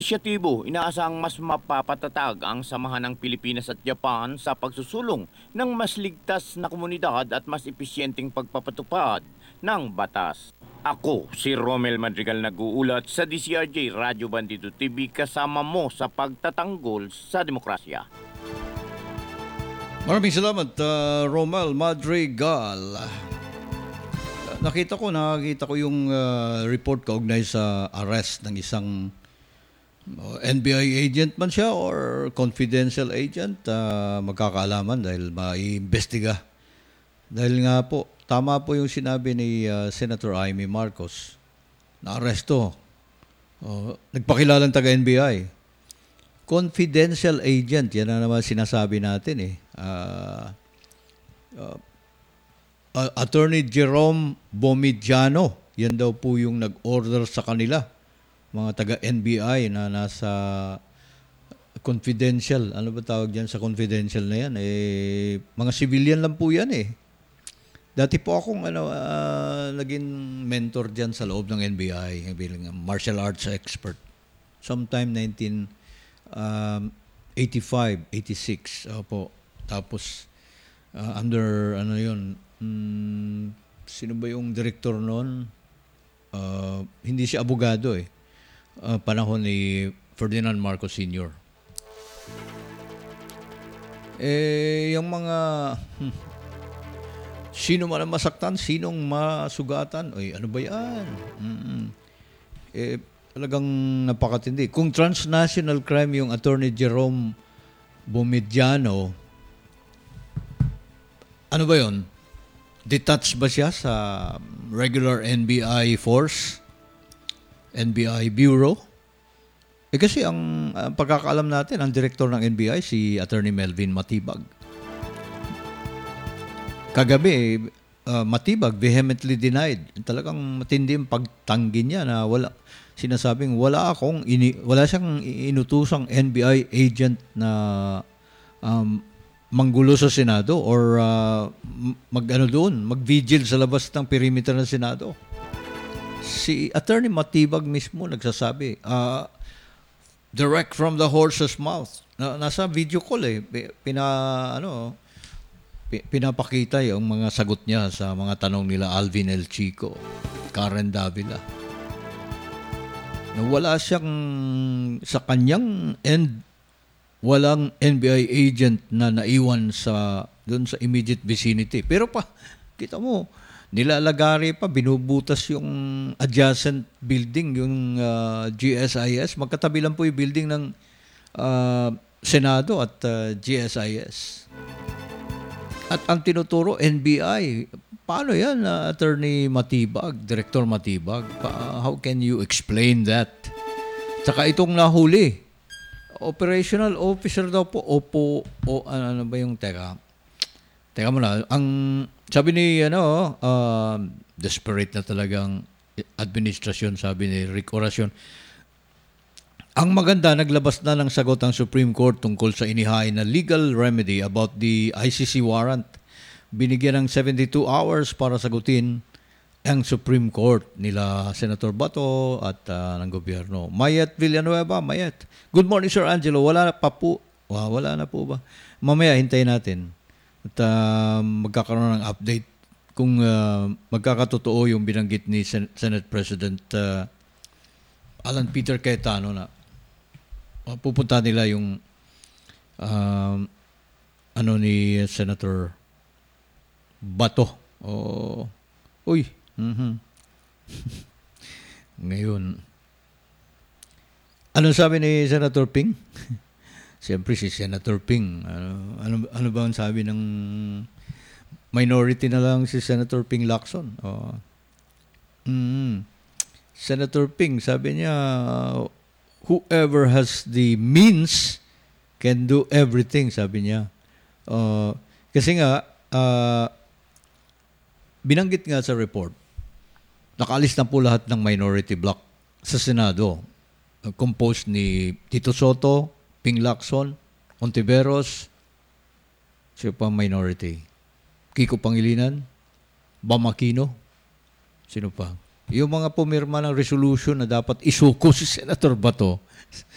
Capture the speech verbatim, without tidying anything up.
inisyatibo, inaasang mas mapapatatag ang samahan ng Pilipinas at Japan sa pagsusulong ng mas ligtas na komunidad at mas episyenteng pagpapatupad ng batas. Ako, si Romel Madrigal nag-uulat sa D C R J Radyo Bandido T V kasama mo sa pagtatanggol sa demokrasya. Maraming salamat, uh, Romel Madrigal. Nakita ko, nakakita ko yung uh, report kaugnay sa arrest ng isang uh, N B I agent man siya or confidential agent. Uh, magkakaalaman dahil maiimbestiga. Dahil nga po, tama po yung sinabi ni uh, Senator Amy Marcos na aresto. Uh, nagpakilalang taga-N B I. Confidential agent, yan na naman sinasabi natin eh. Uh, uh, Uh, Attorney Jerome Bomidiano, yan daw po yung nag-order sa kanila, mga taga-N B I na nasa confidential. Ano ba tawag dyan sa confidential na yan? Eh, mga civilian lang po yan eh. Dati po akong ano, uh, naging mentor dyan sa loob ng N B I, bilang martial arts expert. Sometime nineteen eighty-five, eighty-six. Opo. Tapos, uh, under, ano yun, Hmm, sino ba yung director noon? Uh, hindi siya abogado eh. Uh, panahon ni Ferdinand Marcos Senior Eh, yung mga hmm, sino man ang masaktan, sinong masugatan, oy, ano ba yan? Mm-hmm. Eh, talagang napakatindi. Kung transnational crime yung Attorney Jerome Bomidiano, ano ba yon? Detached ba siya sa regular N B I force? N B I Bureau? Eh kasi ang, ang pagkakaalam natin, ang direktor ng N B I, si Attorney Melvin Matibag. Kagabi, uh, Matibag vehemently denied. Talagang matindi ang pagtanggi niya na wala, sinasabing wala akong, ini, wala siyang inutusang N B I agent na um, manggulo sa Senado or uh, mag-ano doon, mag-vigil sa labas ng perimeter ng Senado. Si Attorney Matibag mismo nagsasabi, uh, direct from the horse's mouth. Na, nasa video call eh, pina, ano, pinapakita yung mga sagot niya sa mga tanong nila Alvin El Chico, Karen Davila. Na wala siyang sa kanyang end, walang N B I agent na naiwan sa doon sa immediate vicinity. Pero pa, kita mo, nilalagari pa, binubutas yung adjacent building, yung uh, G S I S. Magkatabi lang po yung building ng uh, Senado at uh, G S I S. At ang tinuturo, N B I. Paano yan, uh, Attorney Matibag, Director Matibag? Pa, how can you explain that? Tsaka itong nahuli, operational officer daw po, opo, o ano, ano ba yung, teka, teka muna, ang, sabi ni, ano, uh, desperate na talagang administrasyon, sabi ni Rick Oracion. Ang maganda, naglabas na ng sagot ang Supreme Court tungkol sa inihain na legal remedy about the I C C warrant. Binigyan ng seventy-two hours para sagutin ang Supreme Court nila Senator Bato at uh, ng gobyerno. Mayet Villanueva, Mayet. Good morning, Sir Angelo. Wala pa po. Wow, wala na po ba? Mamaya, hintayin natin. At uh, magkakaroon ng update kung uh, magkakatotoo yung binanggit ni Sen- Senate President uh, Alan Peter Cayetano na uh, pupunta nila yung uh, ano ni Senator Bato. Oh, uy, mm-hmm. Ngayon, ano sabi ni Senator Ping? Siyempre si Senator Ping. Ano, ano, ano ba ang sabi ng minority na lang si Senator Ping Lacson? Oh. Mm-hmm. Senator Ping, sabi niya, whoever has the means can do everything, sabi niya. Uh, kasi nga, uh, binanggit nga sa report, nakaalis na po lahat ng minority bloc sa Senado. Uh, composed ni Tito Soto, Ping Lacson, Ontiveros, siya pa minority. Kiko Pangilinan, Bam Aquino, sino pa? Yung mga pumirma ng resolution na dapat isuko si Senator Bato